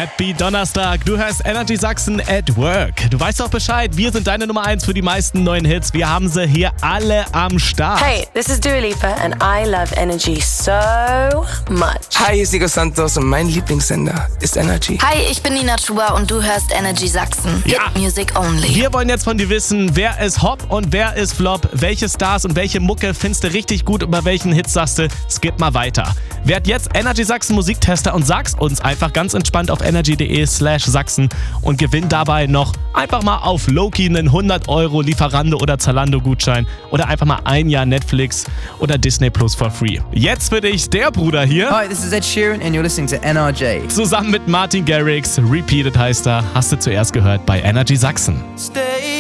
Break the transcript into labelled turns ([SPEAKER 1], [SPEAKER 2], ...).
[SPEAKER 1] Happy Donnerstag. Du hörst Energy Sachsen at Work. Du weißt doch Bescheid. Wir sind deine Nummer 1 für die meisten neuen Hits. Wir haben sie hier alle am Start.
[SPEAKER 2] Hey, this is Dua Lipa and I love Energy so much.
[SPEAKER 3] Hi, hier ist Nico Santos und mein Lieblingssender ist Energy.
[SPEAKER 4] Hi, ich bin Nina Chuba und du hörst Energy Sachsen.
[SPEAKER 1] Ja.
[SPEAKER 4] Hit Music Only.
[SPEAKER 1] Wir wollen jetzt von dir wissen, wer ist Hop und wer ist Flop? Welche Stars und welche Mucke findest du richtig gut und bei welchen Hits sagst du, skip mal weiter? Werd jetzt Energy Sachsen Musiktester und sag's uns einfach ganz entspannt auf energy.de/Sachsen und gewinn dabei noch einfach mal auf Loki einen 100 € Lieferando oder Zalando Gutschein oder einfach mal ein Jahr Netflix oder Disney Plus for free. Jetzt für dich der Bruder hier.
[SPEAKER 5] Hi, this is Ed Sheeran and you're listening to NRJ.
[SPEAKER 1] Zusammen mit Martin Garrix. Repeated heißt er. Hast du zuerst gehört bei Energy Sachsen.
[SPEAKER 5] Stay